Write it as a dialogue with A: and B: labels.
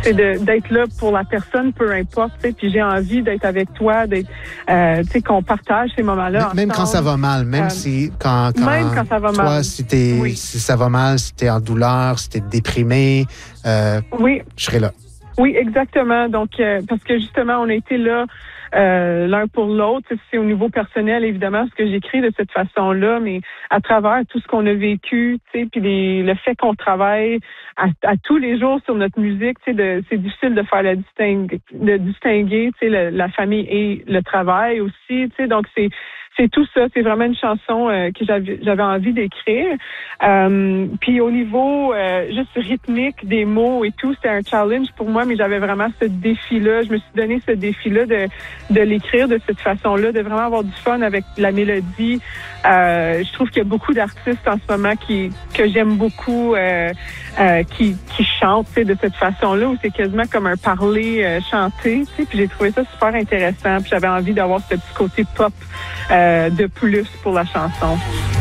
A: c'est d'être là pour la personne, peu importe, tu sais, puis j'ai envie d'être avec toi, d'être, tu sais, qu'on partage ces moments-là
B: Même
A: ensemble.
B: quand ça va mal, même quand
A: ça va
B: toi,
A: mal.
B: si ça va mal, si t'es en douleur, si t'es déprimé,
A: oui.
B: Je serai là.
A: Oui, exactement. Donc, parce que justement, on a été là l'un pour l'autre. C'est au niveau personnel, évidemment, ce que j'écris de cette façon-là, mais à travers tout ce qu'on a vécu, tu sais, puis le fait qu'on travaille à tous les jours sur notre musique, tu sais, c'est difficile de faire de distinguer, tu sais, la famille et le travail aussi, tu sais. Donc, c'est tout ça. C'est vraiment une chanson que j'avais envie d'écrire. Puis au niveau juste rythmique des mots et tout, c'était un challenge pour moi, mais j'avais vraiment ce défi-là. Je me suis donné ce défi-là de l'écrire de cette façon-là, de vraiment avoir du fun avec la mélodie. Je trouve qu'il y a beaucoup d'artistes en ce moment que j'aime beaucoup qui chantent, tu sais, de cette façon-là, où c'est quasiment comme un parler chanté, tu sais. Puis j'ai trouvé ça super intéressant. Puis j'avais envie d'avoir ce petit côté pop de plus pour la chanson.